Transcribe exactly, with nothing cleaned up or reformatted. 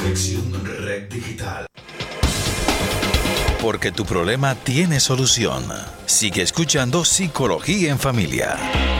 Conexión Red Digital. Porque tu problema tiene solución. Sigue escuchando Psicología en Familia.